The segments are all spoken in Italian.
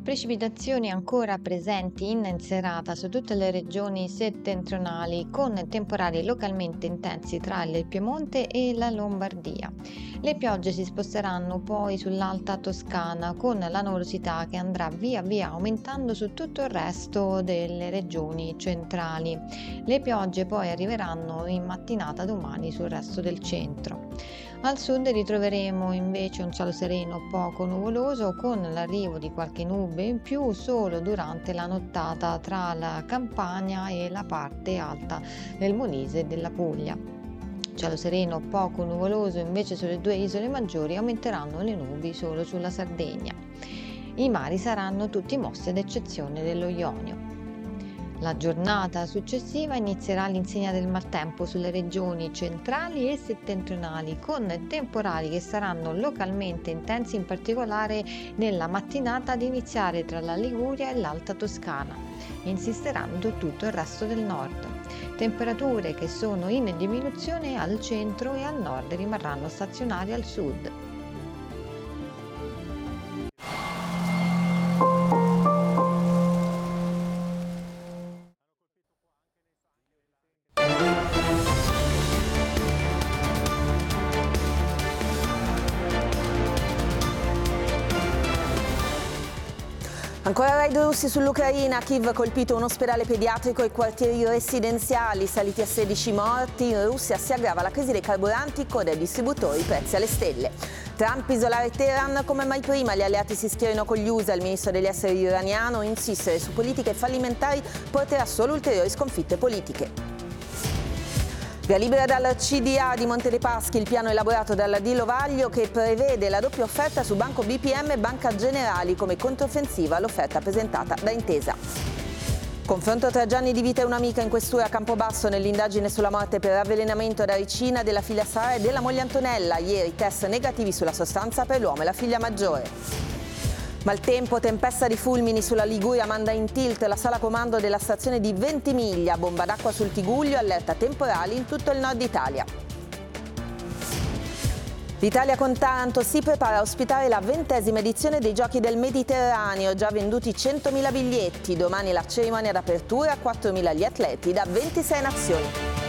Precipitazioni ancora presenti in serata su tutte le regioni settentrionali, con temporali localmente intensi tra il Piemonte e la Lombardia. Le piogge si sposteranno poi sull'Alta Toscana, con la nuvolosità che andrà via via aumentando su tutto il resto delle regioni centrali. Le piogge poi arriveranno in mattinata domani sul resto del centro. Al sud ritroveremo invece un cielo sereno poco nuvoloso, con l'arrivo di qualche nube in più solo durante la nottata tra la Campania e la parte alta del Molise e della Puglia. Cielo sereno poco nuvoloso invece sulle due isole maggiori, aumenteranno le nubi solo sulla Sardegna. I mari saranno tutti mossi ad eccezione dello Ionio. La giornata successiva inizierà all'insegna del maltempo sulle regioni centrali e settentrionali, con temporali che saranno localmente intensi, in particolare nella mattinata ad iniziare tra la Liguria e l'Alta Toscana. Insisteranno su tutto il resto del nord. Temperature che sono in diminuzione al centro e al nord, rimarranno stazionarie al sud. Ancora raid russi sull'Ucraina, Kiev colpito un ospedale pediatrico e quartieri residenziali, saliti a 16 morti. In Russia si aggrava la crisi dei carburanti, code ai distributori, prezzi alle stelle. Trump isolare Teheran come mai prima, gli alleati si schierino con gli USA, il ministro degli esteri iraniano insistere su politiche fallimentari porterà solo ulteriori sconfitte politiche. Via libera dal CDA di Monte dei Paschi il piano elaborato dalla Di Lovaglio, che prevede la doppia offerta su Banco BPM e Banca Generali come controffensiva all'offerta presentata da Intesa. Confronto tra Gianni Di Vita e un'amica in questura a Campobasso nell'indagine sulla morte per avvelenamento da ricina della figlia Sara e della moglie Antonella. Ieri test negativi sulla sostanza per l'uomo e la figlia maggiore. Maltempo, tempesta di fulmini sulla Liguria manda in tilt la sala comando della stazione di Ventimiglia, bomba d'acqua sul Tigullio, allerta temporali in tutto il nord Italia. L'Italia con Taranto si prepara a ospitare la 20ª edizione dei Giochi del Mediterraneo, già venduti 100.000 biglietti, domani la cerimonia d'apertura, 4.000 gli atleti da 26 nazioni.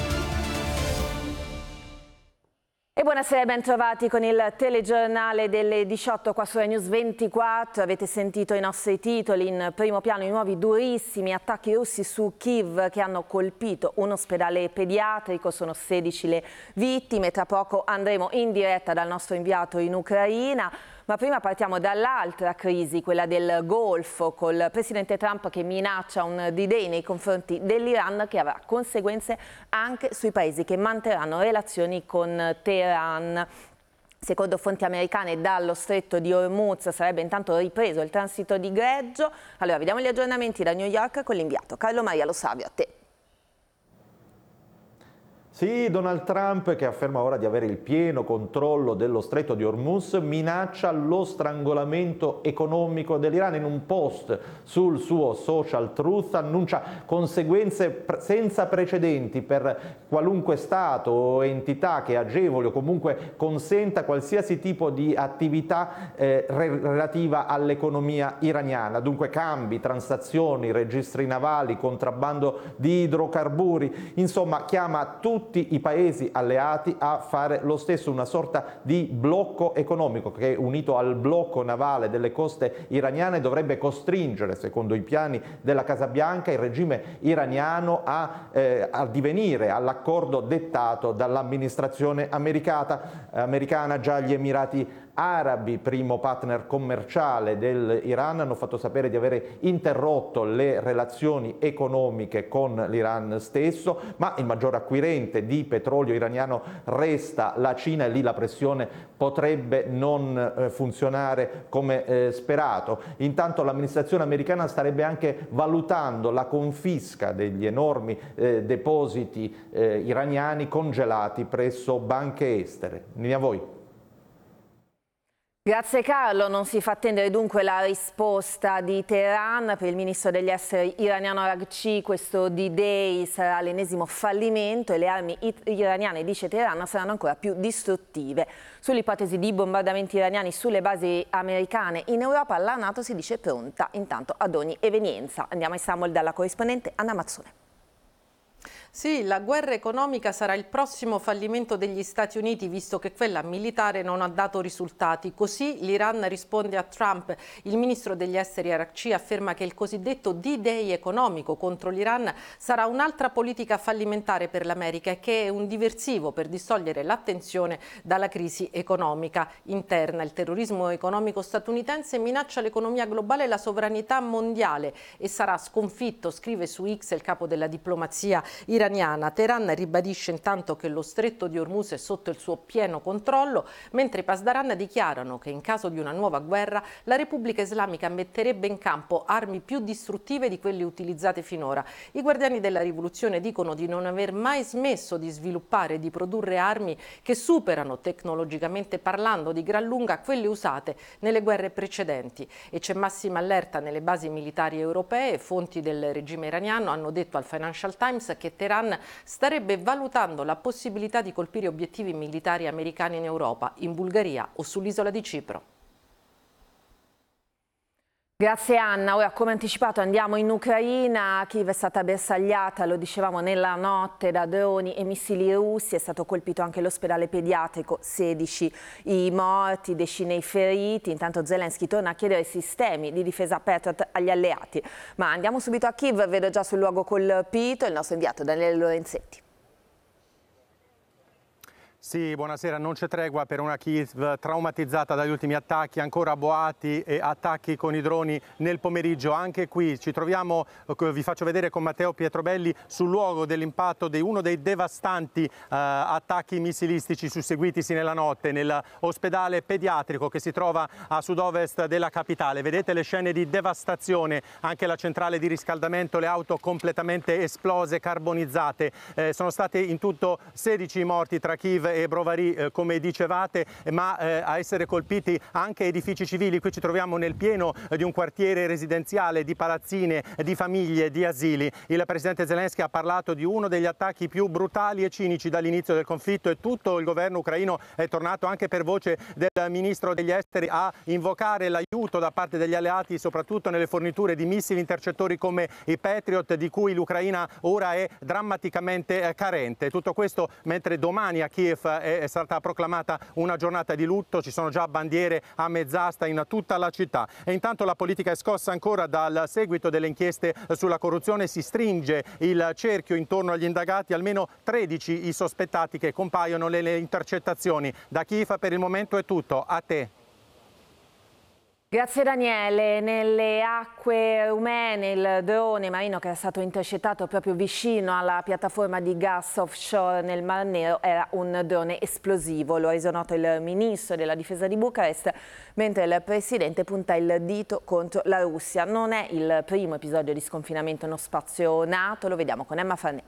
E buonasera e ben trovati con il telegiornale delle 18 qua su Rai News 24. Avete sentito i nostri titoli, in primo piano i nuovi durissimi attacchi russi su Kiev che hanno colpito un ospedale pediatrico, sono 16 le vittime. Tra poco andremo in diretta dal nostro inviato in Ucraina. Ma prima partiamo dall'altra crisi, quella del Golfo, col presidente Trump che minaccia un D-Day nei confronti dell'Iran che avrà conseguenze anche sui paesi che manterranno relazioni con Teheran. Secondo fonti americane dallo stretto di Hormuz sarebbe intanto ripreso il transito di greggio. Allora vediamo gli aggiornamenti da New York con l'inviato Carlo Maria Lo Savio. A te. Sì, Donald Trump, che afferma ora di avere il pieno controllo dello stretto di Hormuz, minaccia lo strangolamento economico dell'Iran. In un post sul suo social Truth annuncia conseguenze senza precedenti per qualunque Stato o entità che agevoli o comunque consenta qualsiasi tipo di attività relativa all'economia iraniana. Dunque cambi, transazioni, registri navali, contrabbando di idrocarburi, insomma chiama tutti i paesi alleati a fare lo stesso, una sorta di blocco economico che, unito al blocco navale delle coste iraniane, dovrebbe costringere, secondo i piani della Casa Bianca, il regime iraniano a addivenire all'accordo dettato dall'amministrazione americana. Già gli Emirati Arabi, primo partner commerciale dell'Iran, hanno fatto sapere di avere interrotto le relazioni economiche con l'Iran stesso, ma il maggior acquirente di petrolio iraniano resta la Cina e lì la pressione potrebbe non funzionare come sperato. Intanto l'amministrazione americana starebbe anche valutando la confisca degli enormi depositi iraniani congelati presso banche estere. Linea a voi. Grazie Carlo, non si fa attendere dunque la risposta di Teheran. Per il ministro degli esteri iraniano Araghchi questo D-Day sarà l'ennesimo fallimento e le armi iraniane, dice Teheran, saranno ancora più distruttive. Sull'ipotesi di bombardamenti iraniani sulle basi americane in Europa, la NATO si dice pronta intanto ad ogni evenienza. Andiamo a Istanbul dalla corrispondente Anna Mazzone. Sì, la guerra economica sarà il prossimo fallimento degli Stati Uniti, visto che quella militare non ha dato risultati. Così l'Iran risponde a Trump. Il ministro degli esteri Araghchi afferma che il cosiddetto D-Day economico contro l'Iran sarà un'altra politica fallimentare per l'America e che è un diversivo per distogliere l'attenzione dalla crisi economica interna. Il terrorismo economico statunitense minaccia l'economia globale e la sovranità mondiale e sarà sconfitto, scrive su X il capo della diplomazia iraniana. Teheran ribadisce intanto che lo stretto di Hormuz è sotto il suo pieno controllo, mentre i Pasdaran dichiarano che in caso di una nuova guerra la Repubblica Islamica metterebbe in campo armi più distruttive di quelle utilizzate finora. I guardiani della rivoluzione dicono di non aver mai smesso di sviluppare e di produrre armi che superano tecnologicamente parlando di gran lunga quelle usate nelle guerre precedenti. E c'è massima allerta nelle basi militari europee. Fonti del regime iraniano hanno detto al Financial Times che Teheran starebbe valutando la possibilità di colpire obiettivi militari americani in Europa, in Bulgaria o sull'isola di Cipro. Grazie Anna. Ora, come anticipato, andiamo in Ucraina. Kiev è stata bersagliata, lo dicevamo, nella notte da droni e missili russi. È stato colpito anche l'ospedale pediatrico, 16 i morti, decine i feriti. Intanto Zelensky torna a chiedere sistemi di difesa Patriot agli alleati. Ma andiamo subito a Kiev, vedo già sul luogo colpito il nostro inviato Daniele Lorenzetti. Sì, buonasera. Non c'è tregua per una Kiev traumatizzata dagli ultimi attacchi, ancora boati e attacchi con i droni nel pomeriggio. Anche qui ci troviamo, vi faccio vedere con Matteo Pietrobelli, sul luogo dell'impatto di uno dei devastanti attacchi missilistici susseguitisi nella notte nell'ospedale pediatrico che si trova a sud-ovest della capitale. Vedete le scene di devastazione, anche la centrale di riscaldamento, le auto completamente esplose, carbonizzate. Sono stati in tutto 16 morti tra Kiev e Brovary, come dicevate, ma a essere colpiti anche edifici civili. Qui ci troviamo nel pieno di un quartiere residenziale, di palazzine, di famiglie, di asili. Il presidente Zelensky ha parlato di uno degli attacchi più brutali e cinici dall'inizio del conflitto e tutto il governo ucraino è tornato, anche per voce del ministro degli esteri, a invocare l'aiuto da parte degli alleati, soprattutto nelle forniture di missili intercettori come i Patriot, di cui l'Ucraina ora è drammaticamente carente. Tutto questo mentre domani a Kiev è stata proclamata una giornata di lutto, ci sono già bandiere a mezz'asta in tutta la città. E intanto la politica è scossa ancora dal seguito delle inchieste sulla corruzione, si stringe il cerchio intorno agli indagati, almeno 13 i sospettati che compaiono nelle intercettazioni. Da Kiev per il momento è tutto, a te. Grazie Daniele. Nelle acque rumene il drone marino che è stato intercettato proprio vicino alla piattaforma di gas offshore nel Mar Nero era un drone esplosivo. Lo ha reso noto il ministro della difesa di Bucarest, mentre il presidente punta il dito contro la Russia. Non è il primo episodio di sconfinamento nello spazio NATO, lo vediamo con Emma Farnè.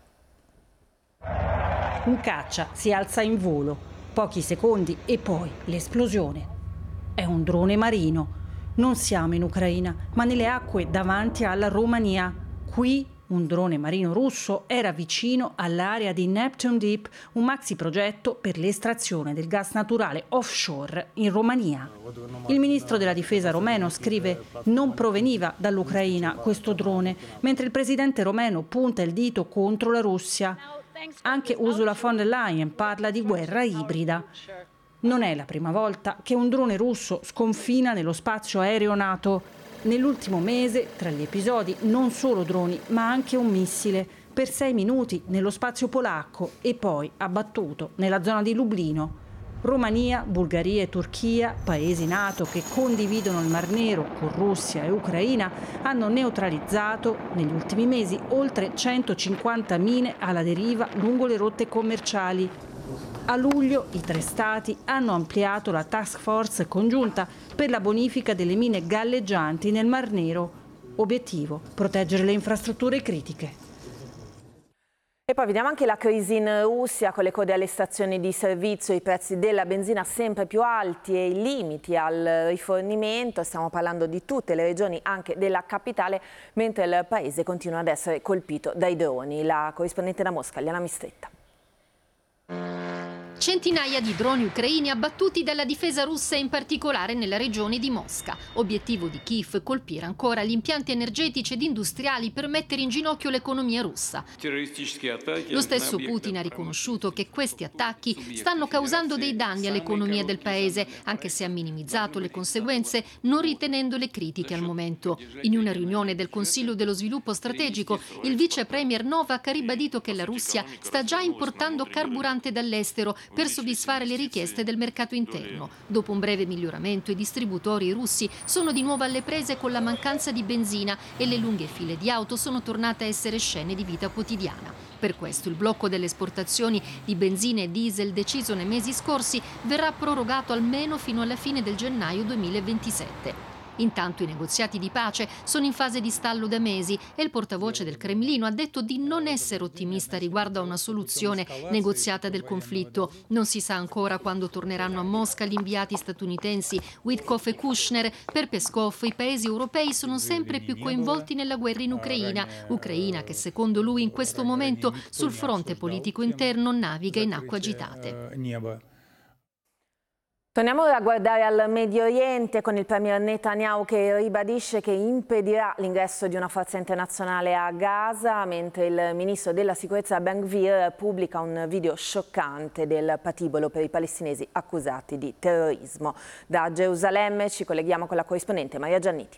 Un caccia si alza in volo, pochi secondi e poi l'esplosione. È un drone marino. Non siamo in Ucraina, ma nelle acque davanti alla Romania. Qui un drone marino russo era vicino all'area di Neptune Deep, un maxi progetto per l'estrazione del gas naturale offshore in Romania. Il ministro della difesa romeno scrive: non proveniva dall'Ucraina questo drone, mentre il presidente romeno punta il dito contro la Russia. Anche Ursula von der Leyen parla di guerra ibrida. Non è la prima volta che un drone russo sconfina nello spazio aereo NATO. Nell'ultimo mese, tra gli episodi, non solo droni, ma anche un missile, per 6 minuti nello spazio polacco e poi abbattuto nella zona di Lublino. Romania, Bulgaria e Turchia, paesi NATO che condividono il Mar Nero con Russia e Ucraina, hanno neutralizzato negli ultimi mesi oltre 150 mine alla deriva lungo le rotte commerciali. A luglio i 3 stati hanno ampliato la task force congiunta per la bonifica delle mine galleggianti nel Mar Nero. Obiettivo: proteggere le infrastrutture critiche. E poi vediamo anche la crisi in Russia, con le code alle stazioni di servizio, i prezzi della benzina sempre più alti e i limiti al rifornimento. Stiamo parlando di tutte le regioni, anche della capitale, mentre il paese continua ad essere colpito dai droni. La corrispondente da Mosca, Liana Mistretta. Centinaia di droni ucraini abbattuti dalla difesa russa, in particolare nella regione di Mosca. Obiettivo di Kiev: colpire ancora gli impianti energetici ed industriali per mettere in ginocchio l'economia russa. Lo stesso Putin ha riconosciuto che questi attacchi stanno causando dei danni all'economia del paese, anche se ha minimizzato le conseguenze, non ritenendole critiche al momento. In una riunione del Consiglio dello Sviluppo Strategico, il vice premier Novak ha ribadito che la Russia sta già importando carburante dall'estero per soddisfare le richieste del mercato interno. Dopo un breve miglioramento, i distributori russi sono di nuovo alle prese con la mancanza di benzina e le lunghe file di auto sono tornate a essere scene di vita quotidiana. Per questo il blocco delle esportazioni di benzina e diesel, deciso nei mesi scorsi, verrà prorogato almeno fino alla fine del gennaio 2027. Intanto i negoziati di pace sono in fase di stallo da mesi e il portavoce del Cremlino ha detto di non essere ottimista riguardo a una soluzione negoziata del conflitto. Non si sa ancora quando torneranno a Mosca gli inviati statunitensi Witkoff e Kushner. Per Peskov i paesi europei sono sempre più coinvolti nella guerra in Ucraina che secondo lui in questo momento sul fronte politico interno naviga in acque agitate. Torniamo ora a guardare al Medio Oriente, con il premier Netanyahu che ribadisce che impedirà l'ingresso di una forza internazionale a Gaza, mentre il ministro della sicurezza Ben-Gvir pubblica un video scioccante del patibolo per i palestinesi accusati di terrorismo. Da Gerusalemme ci colleghiamo con la corrispondente Maria Gianniti.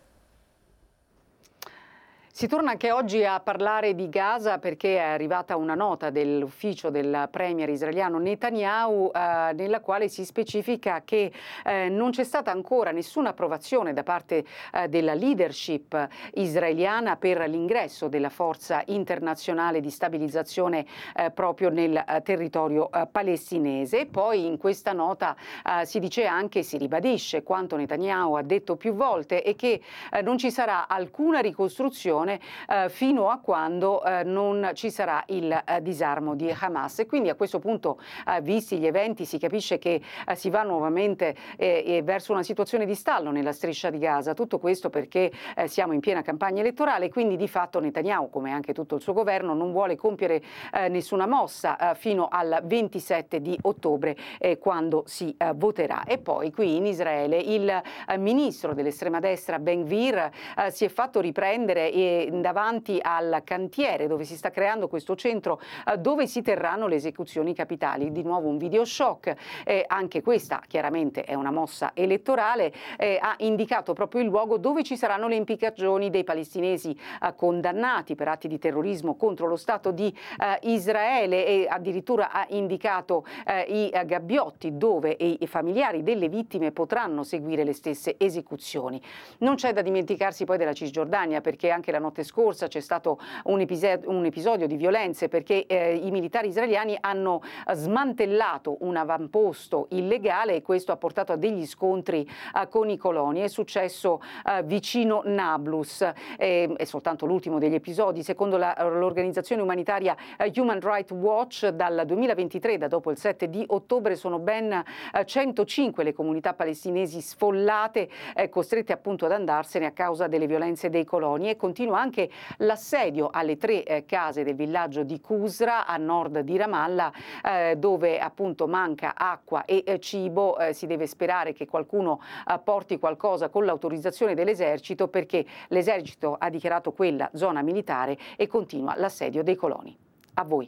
Si torna anche oggi a parlare di Gaza perché è arrivata una nota dell'ufficio del premier israeliano Netanyahu nella quale si specifica che non c'è stata ancora nessuna approvazione da parte della leadership israeliana per l'ingresso della forza internazionale di stabilizzazione proprio nel territorio palestinese. E poi in questa nota si dice anche, si ribadisce quanto Netanyahu ha detto più volte, e che non ci sarà alcuna ricostruzione fino a quando non ci sarà il disarmo di Hamas. E quindi a questo punto, visti gli eventi, si capisce che si va nuovamente verso una situazione di stallo nella striscia di Gaza. Tutto questo perché siamo in piena campagna elettorale, quindi di fatto Netanyahu, come anche tutto il suo governo, non vuole compiere nessuna mossa fino al 27 di ottobre quando si voterà. E poi qui in Israele il ministro dell'estrema destra Ben-Gvir si è fatto riprendere davanti al cantiere dove si sta creando questo centro dove si terranno le esecuzioni capitali. Di nuovo un video shock, anche questa chiaramente è una mossa elettorale. Ha indicato proprio il luogo dove ci saranno le impiccagioni dei palestinesi condannati per atti di terrorismo contro lo Stato di Israele, e addirittura ha indicato i gabbiotti dove i familiari delle vittime potranno seguire le stesse esecuzioni. Non c'è da dimenticarsi poi della Cisgiordania, perché anche la notte scorsa c'è stato un episodio di violenze, perché i militari israeliani hanno smantellato un avamposto illegale, e questo ha portato a degli scontri con i coloni. È successo vicino Nablus, è soltanto l'ultimo degli episodi. Secondo l'organizzazione umanitaria Human Rights Watch, dal 2023, da dopo il 7 di ottobre, sono ben 105 le comunità palestinesi sfollate, costrette appunto ad andarsene a causa delle violenze dei coloni. E continua anche l'assedio alle 3 case del villaggio di Qusra a nord di Ramallah, dove appunto manca acqua e cibo. Si deve sperare che qualcuno porti qualcosa con l'autorizzazione dell'esercito, perché l'esercito ha dichiarato quella zona militare e continua l'assedio dei coloni. A voi.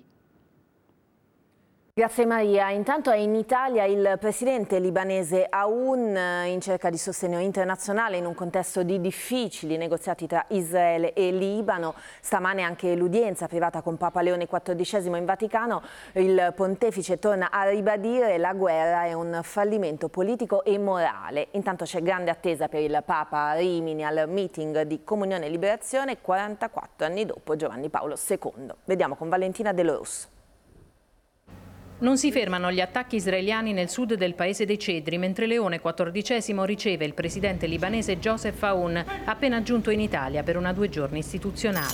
Grazie Maria. Intanto è in Italia il presidente libanese Aoun, in cerca di sostegno internazionale in un contesto di difficili negoziati tra Israele e Libano. Stamane anche l'udienza privata con Papa Leone XIV in Vaticano. Il pontefice torna a ribadire: la guerra è un fallimento politico e morale. Intanto c'è grande attesa per il Papa a Rimini al meeting di Comunione e Liberazione 44 anni dopo Giovanni Paolo II. Vediamo con Valentina De Lorusso. Non si fermano gli attacchi israeliani nel sud del Paese dei Cedri, mentre Leone XIV riceve il presidente libanese Joseph Aoun, appena giunto in Italia per una 2 giorni istituzionale.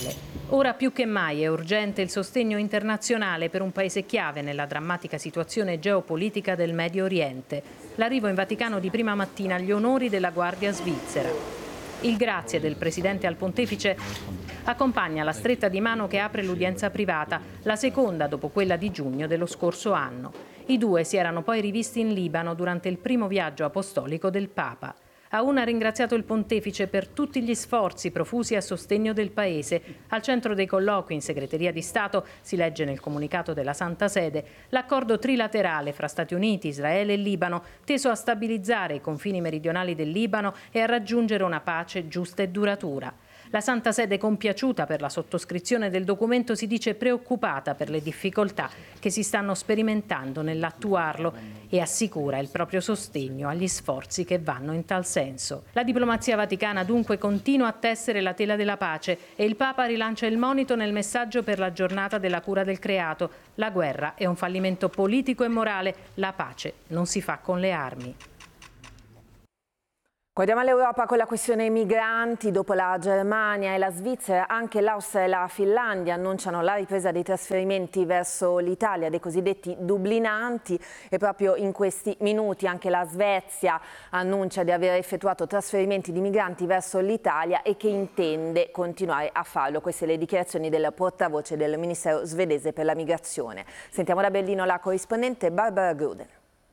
Ora più che mai è urgente il sostegno internazionale per un paese chiave nella drammatica situazione geopolitica del Medio Oriente. L'arrivo in Vaticano di prima mattina agli onori della Guardia svizzera. Il grazie del Presidente al Pontefice accompagna la stretta di mano che apre l'udienza privata, la seconda dopo quella di giugno dello scorso anno. I due si erano poi rivisti in Libano durante il primo viaggio apostolico del Papa. Aoun ha ringraziato il Pontefice per tutti gli sforzi profusi a sostegno del Paese. Al centro dei colloqui in Segreteria di Stato, si legge nel comunicato della Santa Sede, l'accordo trilaterale fra Stati Uniti, Israele e Libano, teso a stabilizzare i confini meridionali del Libano e a raggiungere una pace giusta e duratura. La Santa Sede, compiaciuta per la sottoscrizione del documento, si dice preoccupata per le difficoltà che si stanno sperimentando nell'attuarlo e assicura il proprio sostegno agli sforzi che vanno in tal senso. La diplomazia vaticana dunque continua a tessere la tela della pace e il Papa rilancia il monito nel messaggio per la giornata della cura del creato. La guerra è un fallimento politico e morale, la pace non si fa con le armi. Guardiamo all'Europa con la questione migranti. Dopo la Germania e la Svizzera, anche l'Austria e la Finlandia annunciano la ripresa dei trasferimenti verso l'Italia dei cosiddetti dublinanti, e proprio in questi minuti anche la Svezia annuncia di aver effettuato trasferimenti di migranti verso l'Italia e che intende continuare a farlo. Queste le dichiarazioni del portavoce del Ministero svedese per la migrazione. Sentiamo da Berlino la corrispondente Barbara Gruden.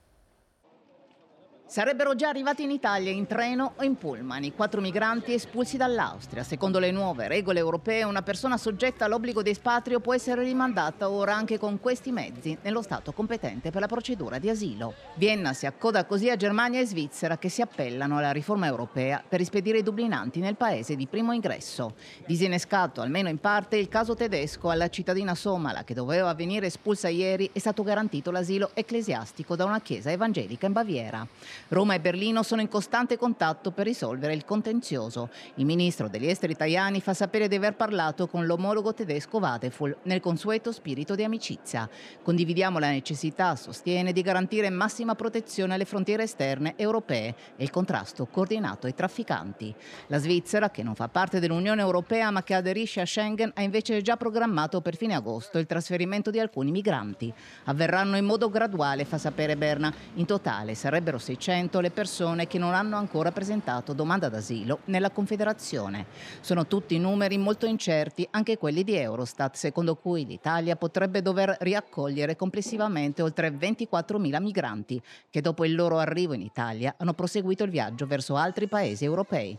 Sarebbero già arrivati in Italia in treno o in pullman i 4 migranti espulsi dall'Austria. Secondo le nuove regole europee, una persona soggetta all'obbligo di espatrio può essere rimandata ora anche con questi mezzi nello Stato competente per la procedura di asilo. Vienna si accoda così a Germania e Svizzera, che si appellano alla riforma europea per rispedire i dublinanti nel paese di primo ingresso. Disinnescato almeno in parte il caso tedesco, alla cittadina somala che doveva venire espulsa ieri è stato garantito l'asilo ecclesiastico da una chiesa evangelica in Baviera. Roma e Berlino sono in costante contatto per risolvere il contenzioso. Il ministro degli esteri Tajani fa sapere di aver parlato con l'omologo tedesco Wadefull nel consueto spirito di amicizia. Condividiamo la necessità, sostiene, di garantire massima protezione alle frontiere esterne europee e il contrasto coordinato ai trafficanti. La Svizzera, che non fa parte dell'Unione Europea ma che aderisce a Schengen, ha invece già programmato per fine agosto il trasferimento di alcuni migranti. Avverranno in modo graduale, fa sapere Berna. In totale sarebbero 600 le persone che non hanno ancora presentato domanda d'asilo nella Confederazione. Sono tutti numeri molto incerti, anche quelli di Eurostat, secondo cui l'Italia potrebbe dover riaccogliere complessivamente oltre 24.000 migranti che dopo il loro arrivo in Italia hanno proseguito il viaggio verso altri paesi europei.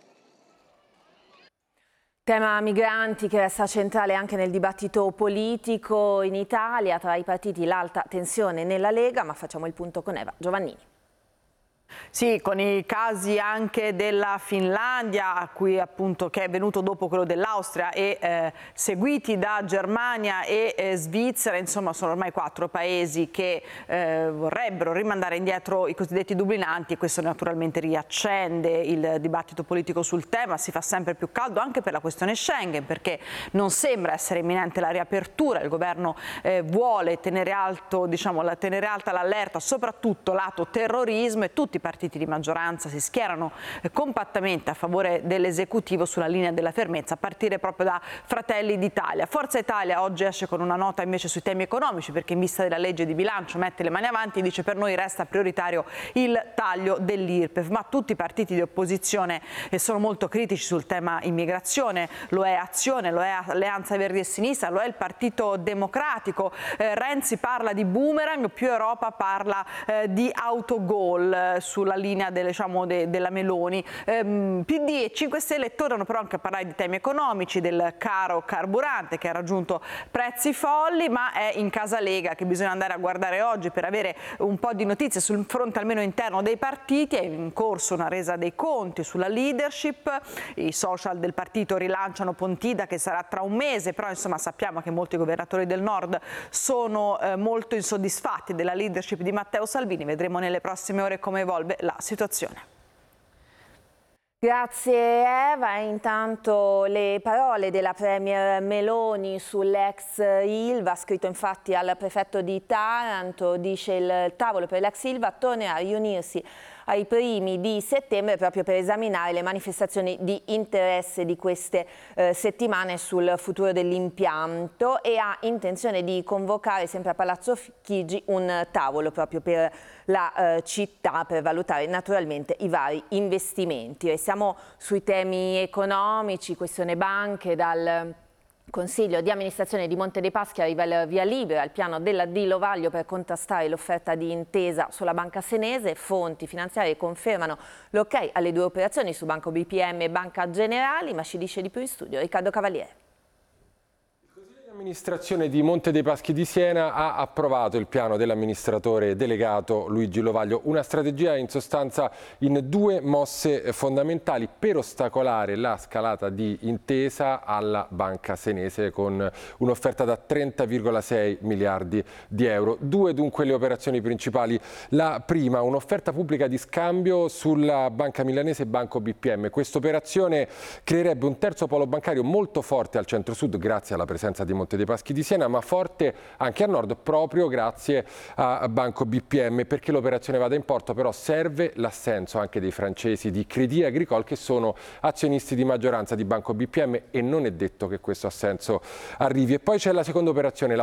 Tema migranti che resta centrale anche nel dibattito politico in Italia, tra i partiti l'alta tensione nella Lega, ma facciamo il punto con Eva Giovannini. Sì, con i casi anche della Finlandia, che è venuto dopo quello dell'Austria, e seguiti da Germania e Svizzera, insomma sono ormai 4 paesi che vorrebbero rimandare indietro i cosiddetti dublinanti, e questo naturalmente riaccende il dibattito politico sul tema. Si fa sempre più caldo anche per la questione Schengen, perché non sembra essere imminente la riapertura. Il governo vuole tenere alta l'allerta, soprattutto lato terrorismo, e tutti i partiti di maggioranza si schierano compattamente a favore dell'esecutivo sulla linea della fermezza, a partire proprio da Fratelli d'Italia. Forza Italia oggi esce con una nota invece sui temi economici, perché in vista della legge di bilancio mette le mani avanti e dice: per noi resta prioritario il taglio dell'IRPEF, ma tutti i partiti di opposizione sono molto critici sul tema immigrazione. Lo è Azione, lo è Alleanza Verdi e Sinistra, lo è il Partito Democratico. Renzi parla di boomerang, più Europa parla di autogol sulla linea della Meloni. PD e 5 Stelle tornano però anche a parlare di temi economici, del caro carburante che ha raggiunto prezzi folli, ma è in casa Lega che bisogna andare a guardare oggi per avere un po' di notizie sul fronte almeno interno dei partiti. È in corso una resa dei conti sulla leadership, i social del partito rilanciano Pontida che sarà tra un mese, però insomma sappiamo che molti governatori del nord sono molto insoddisfatti della leadership di Matteo Salvini. Vedremo nelle prossime ore come evolve la situazione. Grazie Eva. Intanto le parole della Premier Meloni sull'ex Ilva, ha scritto infatti al prefetto di Taranto, dice: il tavolo per l'ex Ilva tornerà a riunirsi ai primi di settembre proprio per esaminare le manifestazioni di interesse di queste settimane sul futuro dell'impianto e ha intenzione di convocare sempre a Palazzo Chigi un tavolo proprio per la città per valutare naturalmente i vari investimenti. Restiamo sui temi economici, questione banche. Dal Consiglio di amministrazione di Monte dei Paschi arriva il via libera al piano della Di Lovaglio per contrastare l'offerta di intesa sulla banca senese. Fonti finanziarie confermano l'ok alle 2 operazioni su Banco BPM e Banca Generali, ma ci dice di più in studio Riccardo Cavaliere. L'amministrazione di Monte dei Paschi di Siena ha approvato il piano dell'amministratore delegato Luigi Lovaglio, una strategia in sostanza in 2 mosse fondamentali per ostacolare la scalata di intesa alla banca senese con un'offerta da 30,6 miliardi di euro. 2 dunque le operazioni principali. La prima, un'offerta pubblica di scambio sulla banca milanese Banco BPM. Questa operazione creerebbe un terzo polo bancario molto forte al centro-sud grazie alla presenza di Monte dei Paschi di Siena, ma forte anche a nord proprio grazie a Banco BPM. Perché l'operazione vada in porto però serve l'assenso anche dei francesi di Crédit Agricole che sono azionisti di maggioranza di Banco BPM e non è detto che questo assenso arrivi. E poi c'è la seconda operazione,